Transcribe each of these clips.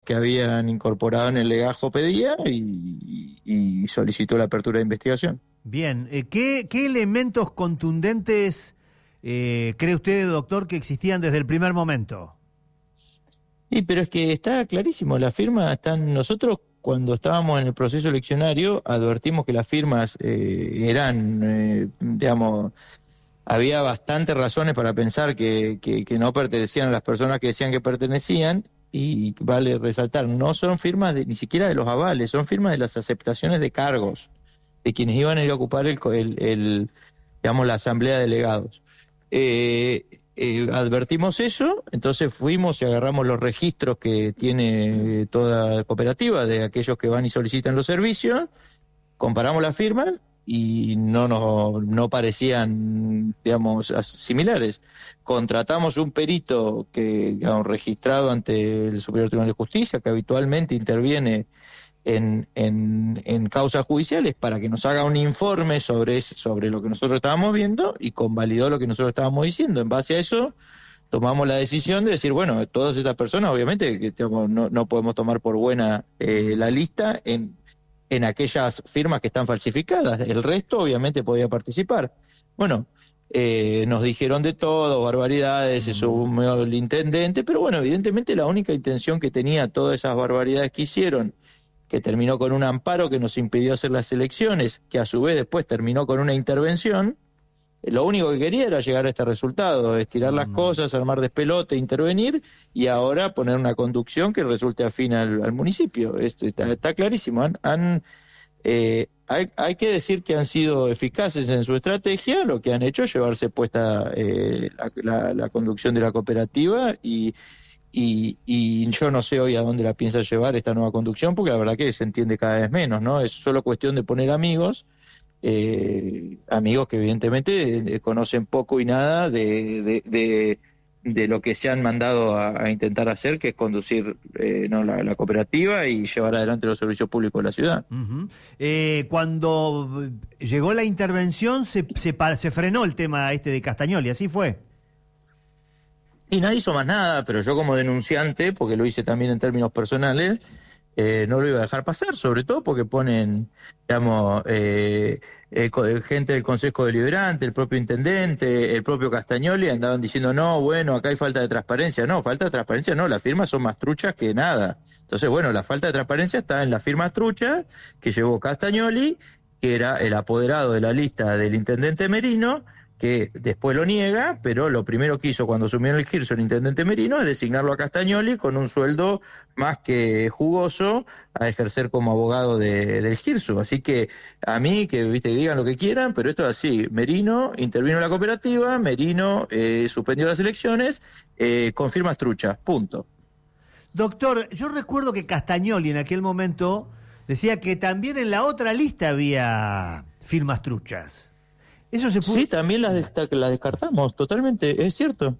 que habían incorporado en el legajo pedía y solicitó la apertura de investigación. Bien, ¿qué elementos contundentes cree usted, doctor, que existían desde el primer momento? Pero es que está clarísimo, las firmas están... Nosotros cuando estábamos en el proceso eleccionario advertimos que las firmas eran, digamos... Había bastantes razones para pensar que no pertenecían a las personas que decían que pertenecían, y vale resaltar, no son firmas ni siquiera de los avales, son firmas de las aceptaciones de cargos de quienes iban a ir a ocupar digamos, la asamblea de delegados. Advertimos eso, entonces fuimos y agarramos los registros que tiene toda cooperativa de aquellos que van y solicitan los servicios, comparamos las firmas y no parecían, digamos, similares. Contratamos un perito que, digamos, registrado ante el Superior Tribunal de Justicia, que habitualmente interviene en causas judiciales, para que nos haga un informe sobre lo que nosotros estábamos viendo, y convalidó lo que nosotros estábamos diciendo. En base a eso tomamos la decisión de decir, bueno, todas estas personas, obviamente, que digamos, no podemos tomar por buena la lista en aquellas firmas que están falsificadas. El resto obviamente podía participar. Bueno, nos dijeron de todo, barbaridades, se subió el intendente, pero bueno, evidentemente la única intención que tenía todas esas barbaridades que hicieron, que terminó con un amparo que nos impidió hacer las elecciones, que a su vez después terminó con una intervención, lo único que quería era llegar a este resultado, estirar las cosas, armar despelote, intervenir, y ahora poner una conducción que resulte afín al municipio. Está clarísimo. Hay que decir que han sido eficaces en su estrategia. Lo que han hecho es llevarse puesta la conducción de la cooperativa, y yo no sé hoy a dónde la piensa llevar esta nueva conducción, porque la verdad que se entiende cada vez menos, ¿no? Es solo cuestión de poner amigos, amigos que evidentemente conocen poco y nada de lo que se han mandado a intentar hacer, que es conducir la cooperativa y llevar adelante los servicios públicos de la ciudad. Cuando llegó la intervención se frenó el tema de Castagnoli, ¿así fue? Y nadie hizo más nada, pero yo como denunciante, porque lo hice también en términos personales, no lo iba a dejar pasar, sobre todo porque ponen, digamos, gente del Consejo Deliberante, el propio intendente, el propio Castagnoli, andaban diciendo, no, bueno, acá hay falta de transparencia. No, falta de transparencia no, las firmas son más truchas que nada. Entonces, bueno, la falta de transparencia está en las firmas truchas que llevó Castagnoli, que era el apoderado de la lista del intendente Merino, que después lo niega, pero lo primero que hizo cuando asumió el GIRSO el intendente Merino es designarlo a Castagnoli con un sueldo más que jugoso a ejercer como abogado del GIRSO. Así que a mí, que digan lo que quieran, pero esto es así. Merino intervino en la cooperativa, Merino suspendió las elecciones, con firmas truchas, punto. Doctor, yo recuerdo que Castagnoli en aquel momento decía que también en la otra lista había firmas truchas. ¿Eso se pudo? Sí, también las descartamos, totalmente, es cierto.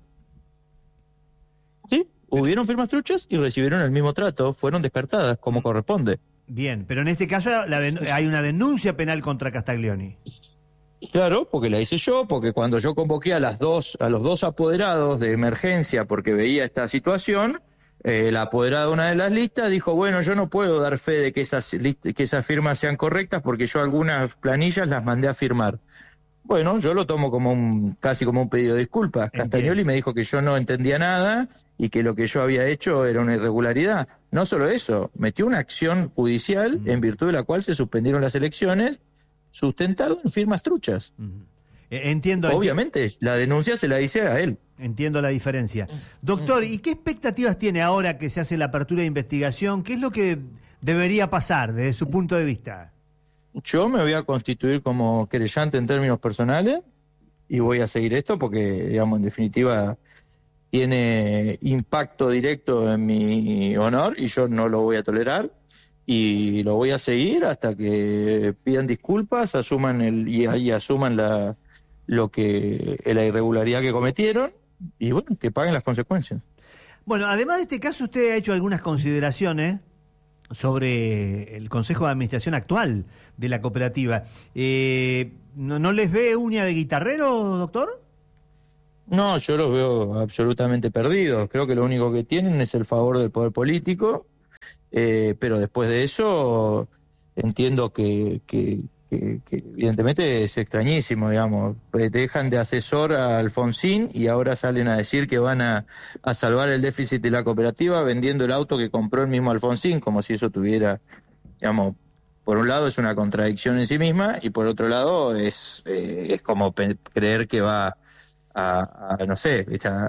Sí, hubieron firmas truchas y recibieron el mismo trato, fueron descartadas como corresponde. Bien, pero en este caso hay una denuncia penal contra Castagnoli. Claro, porque la hice yo, porque cuando yo convoqué a los dos apoderados de emergencia porque veía esta situación, la apoderada de una de las listas dijo, bueno, yo no puedo dar fe de que esas firmas sean correctas porque yo algunas planillas las mandé a firmar. Bueno, yo lo tomo casi como un pedido de disculpas. Castagnoli me dijo que yo no entendía nada y que lo que yo había hecho era una irregularidad. No solo eso, metió una acción judicial en virtud de la cual se suspendieron las elecciones, sustentado en firmas truchas. Entiendo. Obviamente, la denuncia se la hice a él. Entiendo la diferencia. Doctor, ¿y qué expectativas tiene ahora que se hace la apertura de investigación? ¿Qué es lo que debería pasar desde su punto de vista? Yo me voy a constituir como querellante en términos personales y voy a seguir esto porque, digamos, en definitiva tiene impacto directo en mi honor y yo no lo voy a tolerar y lo voy a seguir hasta que pidan disculpas, asuman la irregularidad que cometieron y bueno, que paguen las consecuencias. Bueno, además de este caso, usted ha hecho algunas consideraciones sobre el Consejo de Administración actual de la cooperativa. ¿No les ve uña de guitarrero, doctor? No, yo los veo absolutamente perdidos. Creo que lo único que tienen es el favor del poder político pero después de eso entiendo que evidentemente es extrañísimo, digamos. Dejan de asesor a Alfonsín y ahora salen a decir que van a salvar el déficit de la cooperativa vendiendo el auto que compró el mismo Alfonsín, como si eso tuviera, digamos, por un lado es una contradicción en sí misma y por otro lado es como creer que va no sé,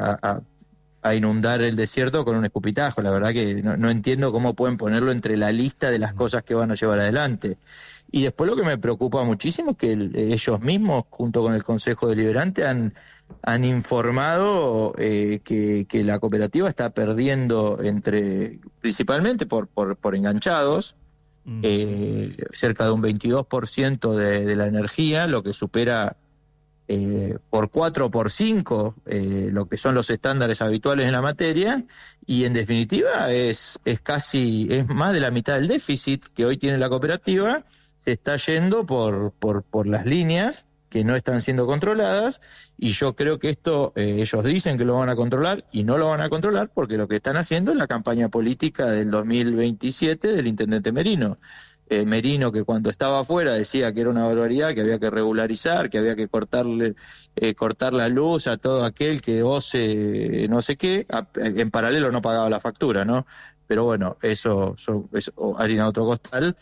a inundar el desierto con un escupitajo. La verdad que no entiendo cómo pueden ponerlo entre la lista de las cosas que van a llevar adelante. Y después lo que me preocupa muchísimo es que ellos mismos, junto con el Consejo Deliberante, han informado que la cooperativa está perdiendo principalmente por enganchados, cerca de un 22% de la energía, lo que supera por 4 o por 5 lo que son los estándares habituales en la materia, y en definitiva es más de la mitad del déficit que hoy tiene la cooperativa, se está yendo por las líneas que no están siendo controladas, y yo creo que esto ellos dicen que lo van a controlar y no lo van a controlar porque lo que están haciendo es la campaña política del 2027 del intendente Merino. Merino, que cuando estaba afuera decía que era una barbaridad, que había que regularizar, que había que cortar la luz a todo aquel que ose no sé qué, en paralelo no pagaba la factura, ¿no? Pero bueno, eso es harina de otro costal.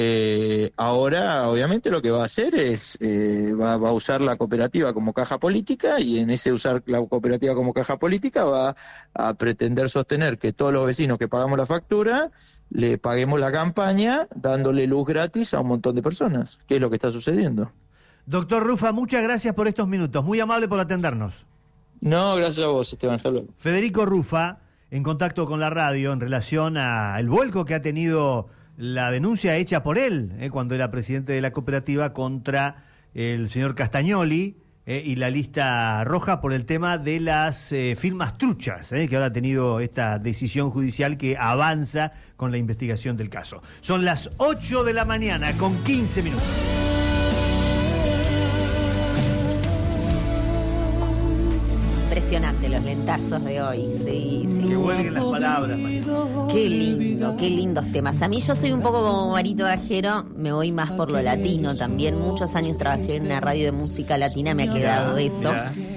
Ahora obviamente lo que va a hacer es va a usar la cooperativa como caja política, y en ese usar la cooperativa como caja política va a pretender sostener que todos los vecinos que pagamos la factura le paguemos la campaña dándole luz gratis a un montón de personas, que es lo que está sucediendo. Doctor Rufa, muchas gracias por estos minutos, muy amable por atendernos. No, gracias a vos, Esteban, hasta luego. Federico Rufa, en contacto con la radio en relación al vuelco que ha tenido la denuncia hecha por él, cuando era presidente de la cooperativa, contra el señor Castagnoli y la lista roja por el tema de las firmas truchas, que ahora ha tenido esta decisión judicial que avanza con la investigación del caso. Son las 8 de la mañana con 15 minutos. Impresionante los lentazos de hoy, sí. Que huelguen las palabras, Marito. Qué lindos temas. A mí, yo soy un poco como Marito Gajero, me voy más por lo latino también. Muchos años trabajé en una radio de música latina, me ha quedado eso.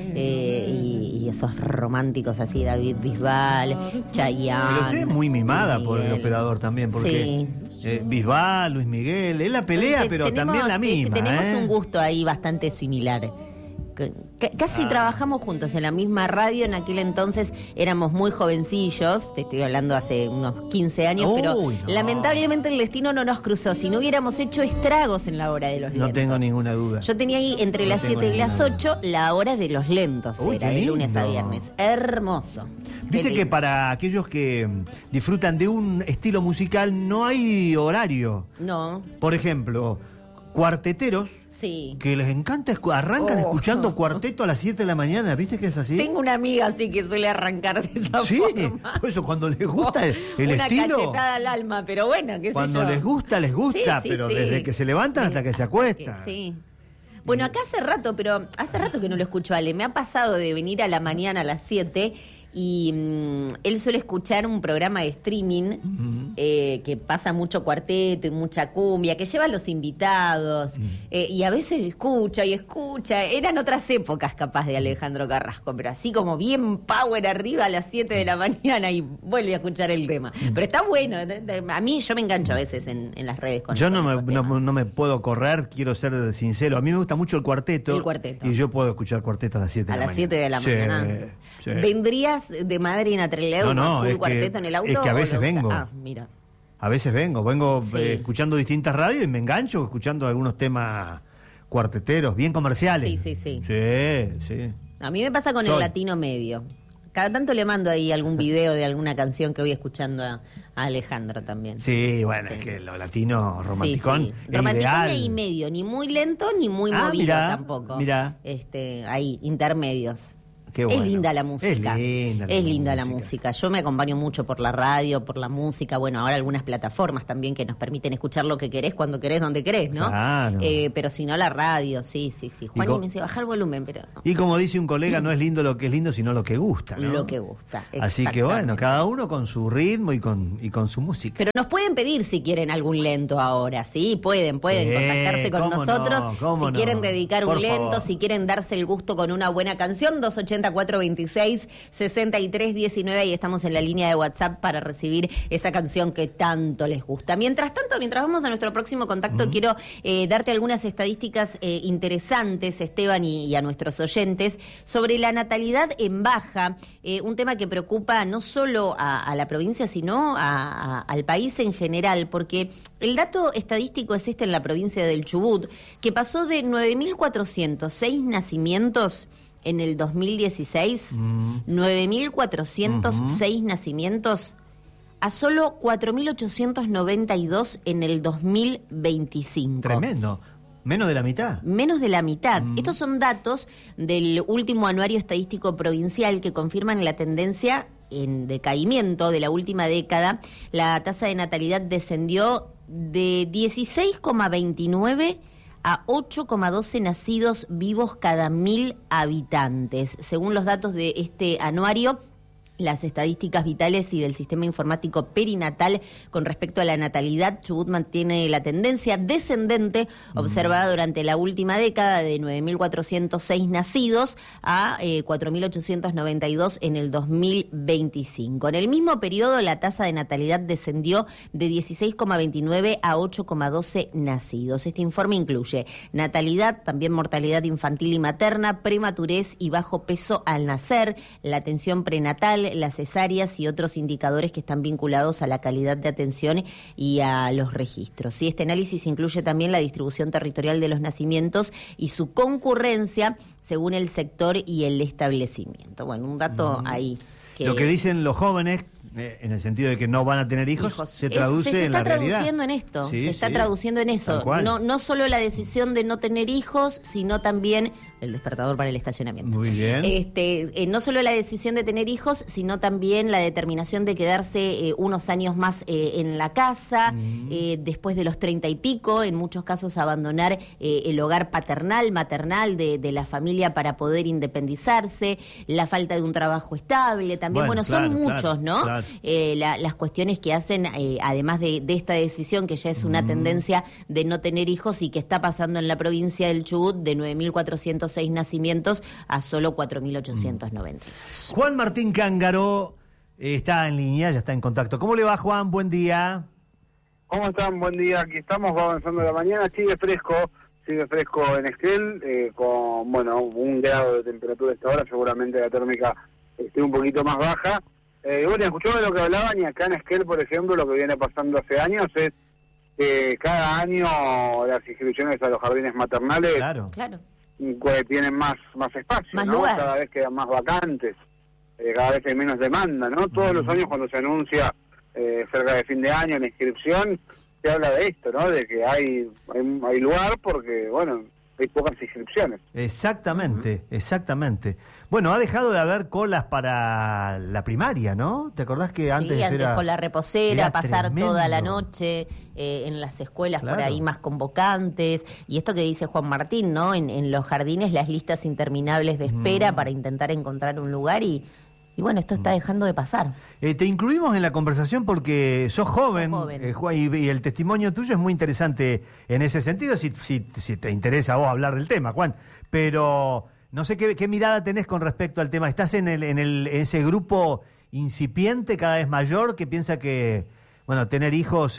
Y esos románticos así, David Bisbal, Chayanne. Pero usted es muy mimada por el operador también, porque Bisbal, Luis Miguel, es la pelea, pero también la misma. Tenemos un gusto ahí bastante similar. Casi trabajamos juntos en la misma radio. En aquel entonces éramos muy jovencillos, te estoy hablando hace unos 15 años, pero lamentablemente el destino no nos cruzó. Si no hubiéramos hecho estragos en la hora de los lentos. No tengo ninguna duda. Yo tenía ahí entre las 7 y las 8 la hora de los lentos, era de lunes a viernes. Hermoso. Viste que para aquellos que disfrutan de un estilo musical no hay horario. No. Por ejemplo, cuarteteros. Sí. Que les encanta, arrancan escuchando cuarteto a las 7 de la mañana, ¿viste que es así? Tengo una amiga así que suele arrancar de esa forma. Por eso cuando les gusta el una estilo... Una cachetada al alma, pero bueno, qué sé yo. Cuando les gusta, pero desde que se levantan hasta que se acuestan. Sí. Bueno, acá hace rato que no lo escucho a Ale. Me ha pasado de venir a la mañana a las 7 y él suele escuchar un programa de streaming que pasa mucho cuarteto y mucha cumbia, que lleva a los invitados y a veces escucha. Eran otras épocas capaz de Alejandro Carrasco, pero así como bien power arriba a las 7 de la mañana y vuelve a escuchar el tema. Pero está bueno. A mí yo me engancho a veces en las redes con yo no me puedo correr, quiero ser sincero. A mí me gusta mucho el cuarteto. Y yo puedo escuchar cuarteto a las 7 de la mañana. A las 7 de la mañana. Sí. ¿Vendrías de madrina a Trelew con un cuarteto en el auto? Es que a veces vengo. Mira. A veces vengo escuchando distintas radios y me engancho escuchando algunos temas cuarteteros, bien comerciales. Sí. A mí me pasa con el latino medio. Cada tanto le mando ahí algún video de alguna canción que voy escuchando a Alejandro también. Sí, bueno, es que lo latino romanticón es romanticón ideal. Y medio, ni muy lento ni muy movido tampoco. Mirá. Ahí, intermedios. Qué bueno. Es linda la música. Es linda la música. Yo me acompaño mucho por la radio, por la música. Bueno, ahora algunas plataformas también que nos permiten escuchar lo que querés, cuando querés, donde querés, ¿no? Claro. Pero si no, la radio, sí. Juan me dice, baja el volumen, pero no. Y como dice un colega, no es lindo lo que es lindo, sino lo que gusta, ¿no? Lo que gusta. Así que bueno, cada uno con su ritmo y con su música. Pero nos pueden pedir si quieren algún lento ahora, ¿sí? Pueden contactarse con nosotros. Si quieren dedicar un lento, si quieren darse el gusto con una buena canción, 280-426-6319, y estamos en la línea de WhatsApp para recibir esa canción que tanto les gusta. Mientras tanto, mientras vamos a nuestro próximo contacto, quiero darte algunas estadísticas interesantes, Esteban, y a nuestros oyentes, sobre la natalidad en baja, un tema que preocupa no solo a la provincia, sino al país en general, porque el dato estadístico es este en la provincia del Chubut, que pasó de 9.406 nacimientos en el 2016, 9.406 nacimientos, a solo 4.892 en el 2025. Tremendo. Menos de la mitad. Menos de la mitad. Estos son datos del último anuario estadístico provincial que confirman la tendencia en decaimiento de la última década. La tasa de natalidad descendió de 16,29 a 8,12 nacidos vivos cada 1.000 habitantes. Según los datos de este anuario, las estadísticas vitales y del sistema informático perinatal con respecto a la natalidad, Chubut mantiene la tendencia descendente observada durante la última década, de 9.406 nacidos a 4.892 en el 2025. En el mismo periodo, la tasa de natalidad descendió de 16,29 a 8,12 nacidos. Este informe incluye natalidad, también mortalidad infantil y materna, prematurez y bajo peso al nacer, la atención prenatal, las cesáreas y otros indicadores que están vinculados a la calidad de atención y a los registros. ¿Sí? Este análisis incluye también la distribución territorial de los nacimientos y su concurrencia según el sector y el establecimiento. Bueno, un dato ahí. Lo que dicen los jóvenes, en el sentido de que no van a tener hijos, se traduce en la realidad. Se está traduciendo en esto, sí, se está traduciendo en eso. No solo la decisión de no tener hijos, sino también el despertador para el estacionamiento. Muy bien. No solo la decisión de tener hijos, sino también la determinación de quedarse unos años más en la casa, después de los 30 y pico, en muchos casos abandonar el hogar paternal, maternal de la familia para poder independizarse, la falta de un trabajo estable, también, son muchos, ¿no? Claro. Las cuestiones que hacen, además de esta decisión que ya es una tendencia de no tener hijos y que está pasando en la provincia del Chubut, de 9.406 nacimientos a solo 4.892. Juan Martín Cángaro está en línea, ya está en contacto. ¿Cómo le va, Juan? Buen día. ¿Cómo están? Buen día. Aquí estamos, va avanzando la mañana. Sigue fresco en Esquel, con, 1 grado de temperatura a esta hora. Seguramente la térmica esté un poquito más baja. Escuchaba lo que hablaban, y acá en Esquel, por ejemplo, lo que viene pasando hace años es que cada año las inscripciones a los jardines maternales tienen más espacio, más ¿no? lugar. Cada vez quedan más vacantes, cada vez hay menos demanda, ¿no? Todos los años cuando se anuncia cerca de fin de año la inscripción, se habla de esto, ¿no? De que hay lugar porque, hay pocas inscripciones. Exactamente. Bueno, ha dejado de haber colas para la primaria, ¿no? ¿Te acordás que antes era con la reposera, pasar tremendo. toda la noche en las escuelas por ahí más convocantes? Y esto que dice Juan Martín, ¿no? En los jardines las listas interminables de espera para intentar encontrar un lugar y esto está dejando de pasar. Te incluimos en la conversación porque sos joven. Juan, y el testimonio tuyo es muy interesante en ese sentido, si te interesa a vos hablar del tema, Juan. Pero no sé qué mirada tenés con respecto al tema. ¿Estás en ese grupo incipiente cada vez mayor que piensa que tener hijos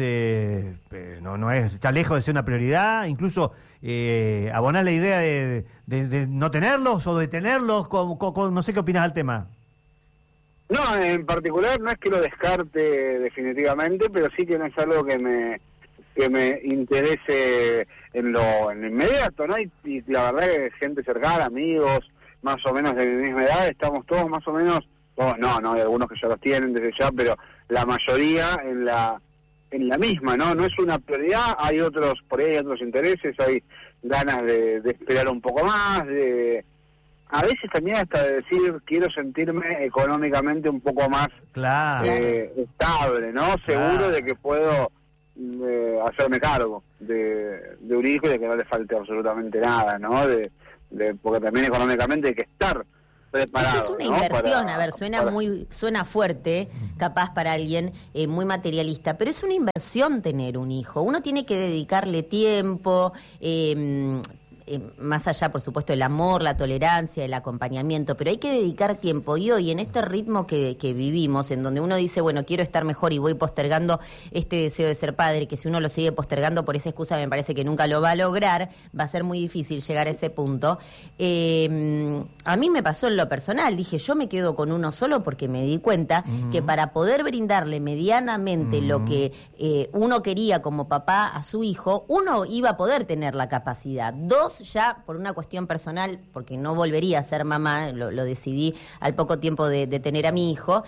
no está lejos de ser una prioridad? Incluso abonás la idea de no tenerlos o de tenerlos. No sé qué opinás al tema. No, en particular no es que lo descarte definitivamente, pero sí que no es algo que me interese en lo inmediato, ¿no? Y la verdad que gente cercana, amigos, más o menos de mi misma edad, estamos todos más o menos, no, hay algunos que ya los tienen desde ya, pero la mayoría en la misma, ¿no? No es una prioridad, hay otros, por ahí hay otros intereses, hay ganas de esperar un poco más, a veces también hasta de decir, quiero sentirme económicamente un poco más estable, ¿no? Seguro de que puedo hacerme cargo de un hijo y de que no le falte absolutamente nada, ¿no? Porque también económicamente hay que estar preparado. Es una ¿no? inversión, a ver, suena fuerte, capaz para alguien muy materialista, pero es una inversión tener un hijo. Uno tiene que dedicarle tiempo, más allá, por supuesto, del amor, la tolerancia, el acompañamiento, pero hay que dedicar tiempo. Y hoy, en este ritmo que vivimos, en donde uno dice, bueno, quiero estar mejor y voy postergando este deseo de ser padre, que si uno lo sigue postergando por esa excusa, me parece que nunca lo va a lograr, va a ser muy difícil llegar a ese punto. A mí me pasó en lo personal, dije, yo me quedo con uno solo porque me di cuenta que para poder brindarle medianamente lo que uno quería como papá a su hijo, uno iba a poder tener la capacidad. Dos, ya por una cuestión personal, porque no volvería a ser mamá, lo decidí al poco tiempo de tener a mi hijo,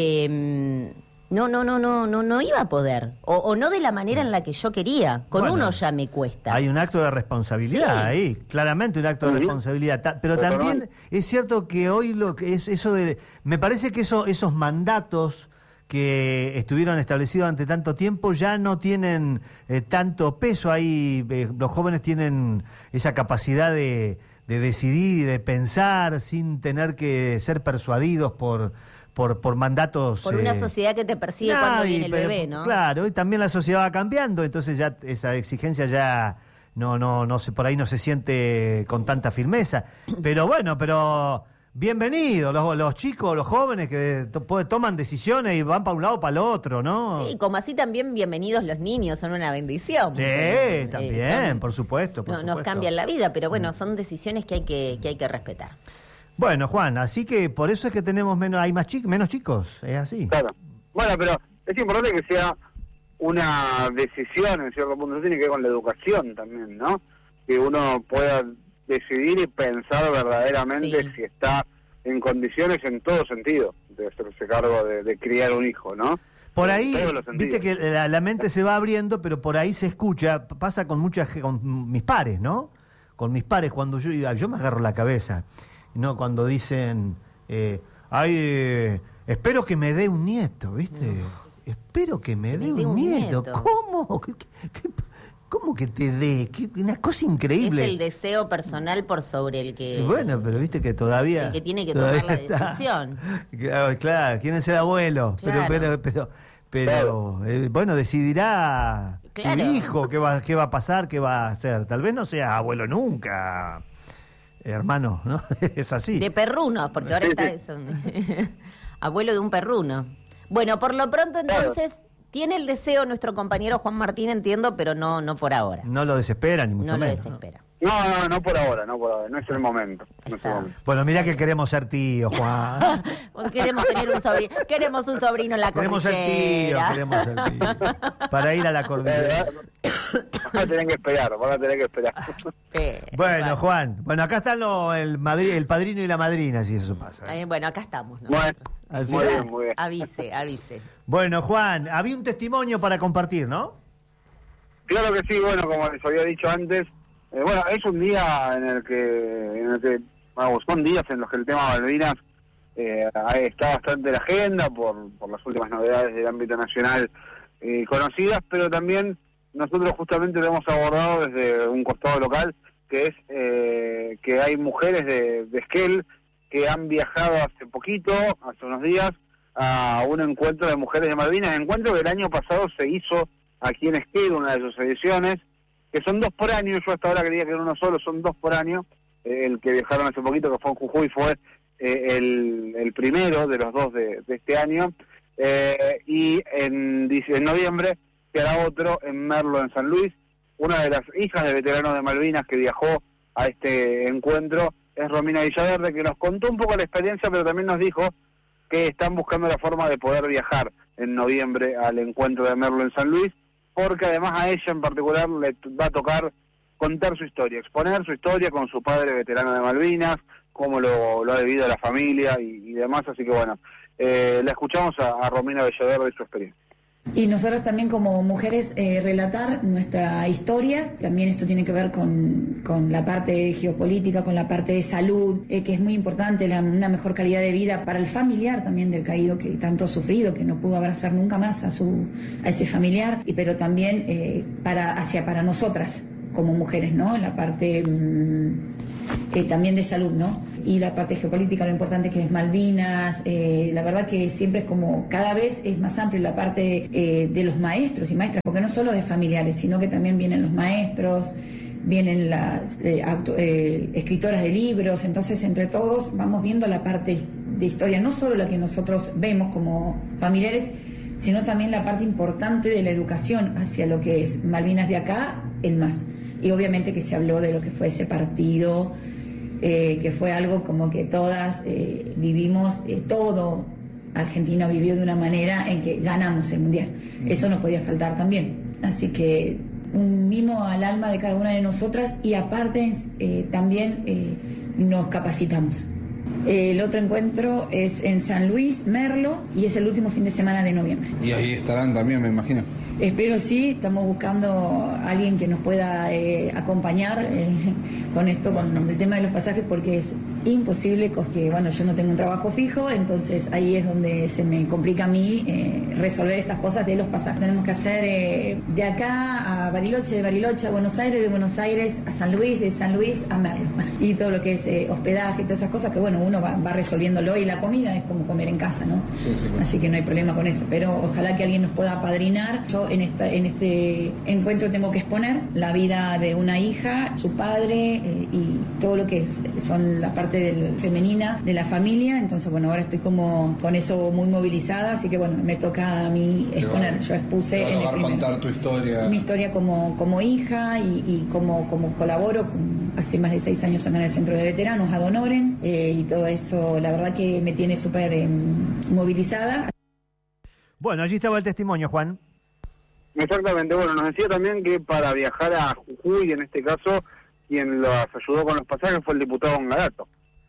no iba a poder, o no de la manera en la que yo quería. Con uno ya me cuesta. Hay un acto de responsabilidad ahí, claramente un acto de responsabilidad. Pero también es cierto que hoy lo que es eso de, me parece que esos mandatos que estuvieron establecidos ante tanto tiempo ya no tienen tanto peso ahí. Los jóvenes tienen esa capacidad de decidir y de pensar sin tener que ser persuadidos por mandatos. Por una sociedad que te persigue cuando viene el bebé, ¿no? Claro, y también la sociedad va cambiando, entonces ya esa exigencia ya no se, por ahí no se siente con tanta firmeza. Pero bueno, bienvenidos los chicos, los jóvenes que toman decisiones y van para un lado o para el otro, ¿no? Sí, como así también bienvenidos los niños, son una bendición. Sí, también, por supuesto. Nos cambian la vida, pero bueno, son decisiones que hay que respetar. Bueno, Juan, así que por eso es que tenemos menos chicos, es así. Claro. Bueno, pero es importante que sea una decisión, en cierto punto, tiene que ver con la educación también, ¿no? Que uno pueda decidir y pensar verdaderamente si está en condiciones en todo sentido de hacerse cargo de criar un hijo, ¿no? Por ahí, viste que la mente se va abriendo, pero por ahí se escucha, pasa con mis pares, ¿no? Con mis pares, cuando yo me agarro la cabeza, ¿no? Cuando dicen, espero que me dé un nieto, ¿viste? No. Espero que me dé un nieto. ¿Cómo? ¿Cómo que te dé? Una cosa increíble. Es el deseo personal por sobre el que... Bueno, pero viste que todavía... El que tiene que tomar la decisión. Claro, ¿quién es el abuelo? Claro. Pero bueno, decidirá tu hijo qué va a pasar, qué va a hacer. Tal vez no sea abuelo nunca, hermano, ¿no? Es así. De perruno, porque ahora está eso. Abuelo de un perruno. Bueno, por lo pronto entonces... Tiene el deseo nuestro compañero Juan Martín, entiendo, pero no por ahora. No lo desespera, ni mucho menos. No lo desespera. No por ahora, no es el momento. Bueno, mirá que queremos ser tíos, Juan. Queremos tener un sobrino, queremos un sobrino en la cordillera. Queremos ser tíos. Para ir a la cordillera. Van a tener que esperar. Bueno, Juan, acá están el padrino y la madrina, si eso pasa. Bueno, acá estamos nosotros. Muy bien. Avise. Bueno, Juan, había un testimonio para compartir, ¿no? Claro que sí, bueno, como les había dicho antes, es un día en el que son días en los que el tema Malvinas está bastante en la agenda por las últimas novedades del ámbito nacional conocidas, pero también nosotros justamente lo hemos abordado desde un costado local, que es que hay mujeres de Esquel que han viajado hace unos días, a un encuentro de mujeres de Malvinas, encuentro que el año pasado se hizo aquí en Esquel, una de sus ediciones, que son 2 por año. Yo hasta ahora creía que era uno solo, son 2 por año. El que viajaron hace poquito, que fue en Jujuy, fue el primero de los 2 de este año. Y en noviembre se hará otro en Merlo, en San Luis. Una de las hijas de veteranos de Malvinas que viajó a este encuentro es Romina Villaverde, que nos contó un poco la experiencia, pero también nos dijo que están buscando la forma de poder viajar en noviembre al encuentro de Merlo en San Luis, porque además a ella en particular le va a tocar contar su historia, exponer su historia con su padre veterano de Malvinas, cómo lo ha vivido la familia y demás. Así que bueno, la escuchamos a Romina Villaverde y su experiencia. Y nosotros también como mujeres relatar nuestra historia. También esto tiene que ver con la parte geopolítica, con la parte de salud, que es muy importante, una mejor calidad de vida para el familiar también del caído, que tanto ha sufrido, que no pudo abrazar nunca más a ese familiar, pero también para nosotras como mujeres, ¿no? La parte también de salud, ¿no? Y la parte geopolítica, lo importante que es Malvinas, la verdad que siempre es como, cada vez es más amplio la parte de los maestros y maestras, porque no solo de familiares, sino que también vienen los maestros, vienen las escritoras de libros, entonces entre todos vamos viendo la parte de historia, no solo la que nosotros vemos como familiares, sino también la parte importante de la educación hacia lo que es Malvinas de acá, el MAS. Y obviamente que se habló de lo que fue ese partido, que fue algo como que todas vivimos, todo Argentina vivió de una manera en que ganamos el Mundial. Eso no podía faltar también. Así que un mimo al alma de cada una de nosotras y aparte también nos capacitamos. El otro encuentro es en San Luis, Merlo, y es el último fin de semana de noviembre. Y ahí estarán también, me imagino. Espero sí, estamos buscando a alguien que nos pueda acompañar con esto, con el tema de los pasajes, porque es imposible, porque bueno, yo no tengo un trabajo fijo, entonces ahí es donde se me complica a mí resolver estas cosas de los pasajes. Tenemos que hacer de acá a Bariloche, de Bariloche a Buenos Aires, de Buenos Aires a San Luis, de San Luis a Merlo. Y todo lo que es hospedaje, todas esas cosas que bueno, uno va resolviéndolo, y la comida es como comer en casa, ¿no? Sí, claro. Así que no hay problema con eso, pero ojalá que alguien nos pueda apadrinar. Yo en este encuentro tengo que exponer la vida de una hija, su padre y todo lo que son la parte femenina de la familia. Entonces bueno, ahora estoy como con eso muy movilizada, así que bueno, me toca a mí exponer. Yo expuse en el primero contar tu historia, mi historia como hija y como colaboro hace más de 6 años acá en el Centro de Veteranos Ad Honorem, y todo eso la verdad que me tiene súper movilizada. Bueno, allí estaba el testimonio, Juan. Exactamente, bueno, nos decía también que para viajar a Jujuy, en este caso, quien los ayudó con los pasajes fue el diputado Ongarato.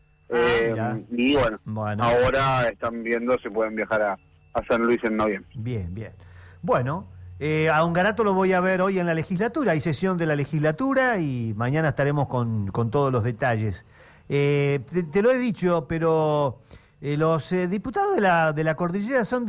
Y bueno, ahora están viendo si pueden viajar a San Luis en noviembre. Bien. Bueno, a Ongarato lo voy a ver hoy en la legislatura, hay sesión de la legislatura y mañana estaremos con todos los detalles. Te lo he dicho, pero los diputados de la cordillera son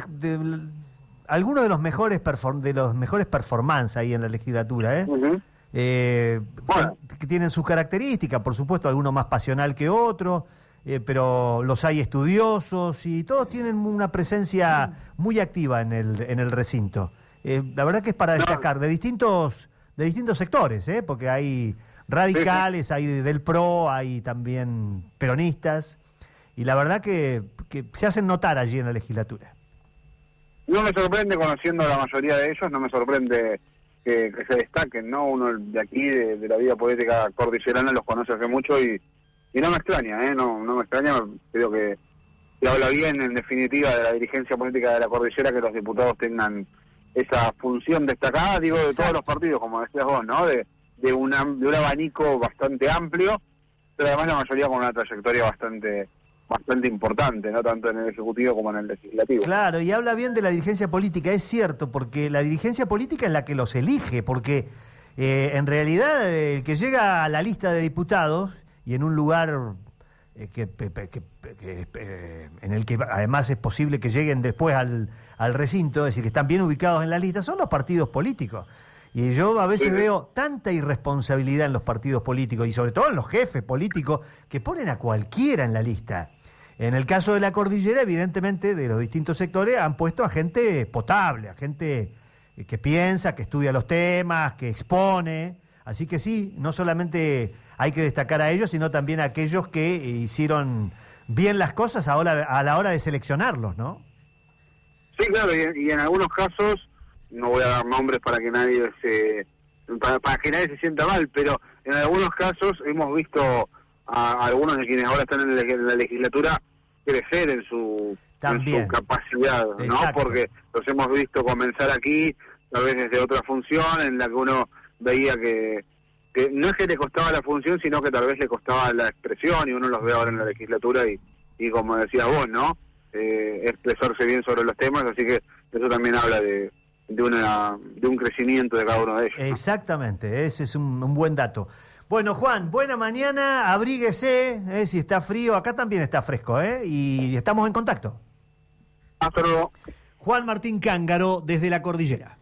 algunos de los mejores performances ahí en la legislatura, Uh-huh. Bueno, que tienen sus características, por supuesto, alguno más pasional que otro, pero los hay estudiosos y todos tienen una presencia muy activa en el recinto. La verdad que es para destacar de distintos sectores, porque hay radicales, hay del PRO, hay también peronistas, y la verdad que se hacen notar allí en la legislatura. No me sorprende, conociendo a la mayoría de ellos, no me sorprende que se destaquen, ¿no? Uno de aquí, de la vida política cordillerana, los conoce hace mucho y no me extraña, no me extraña, creo que habla bien, en definitiva, de la dirigencia política de la cordillera, que los diputados tengan esa función destacada, digo, de todos los partidos, como decías vos, ¿no? De un abanico bastante amplio, pero además la mayoría con una trayectoria bastante importante, no tanto en el Ejecutivo como en el Legislativo. Claro, y habla bien de la dirigencia política, es cierto, porque la dirigencia política es la que los elige, porque en realidad el que llega a la lista de diputados y en un lugar en el que además es posible que lleguen después al recinto, es decir, que están bien ubicados en la lista, son los partidos políticos. Y yo a veces veo tanta irresponsabilidad en los partidos políticos y sobre todo en los jefes políticos que ponen a cualquiera en la lista. En el caso de la cordillera, evidentemente, de los distintos sectores han puesto a gente potable, a gente que piensa, que estudia los temas, que expone. Así que sí, no solamente hay que destacar a ellos, sino también a aquellos que hicieron bien las cosas a la hora de seleccionarlos, ¿no? Sí, claro, y en algunos casos, no voy a dar nombres para que nadie se sienta mal, pero en algunos casos hemos visto a algunos de quienes ahora están en la legislatura crecer en su capacidad, ¿no? Exacto. Porque los hemos visto comenzar aquí, tal vez desde otra función, en la que uno veía que no es que le costaba la función, sino que tal vez le costaba la expresión, y uno los ve ahora en la legislatura y como decías vos, ¿no? expresarse bien sobre los temas, así que eso también habla de un crecimiento de cada uno de ellos, ¿no? Exactamente, ese es un buen dato. Bueno, Juan, buena mañana, abríguese, si está frío, acá también está fresco, y estamos en contacto. Hasta luego. Juan Martín Cángaro, desde la cordillera.